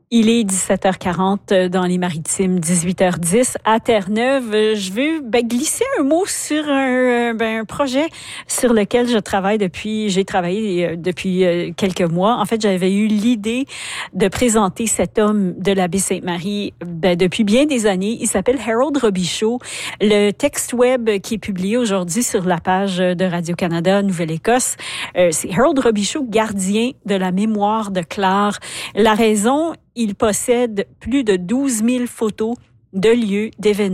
Il est 17h40 dans les Maritimes, 18h10 à Terre-Neuve. Je veux glisser un mot sur un projet sur lequel j'ai travaillé depuis quelques mois. En fait, j'avais eu l'idée de présenter cet homme de la Baie-Sainte-Marie depuis bien des années. Il s'appelle Harold Robichaud. Le texte web qui est publié aujourd'hui sur la page de Radio-Canada Nouvelle-Écosse, c'est Harold Robichaud, gardien de la mémoire de Clare. La raison, il possède plus de 12 000 photos de lieux, d'événements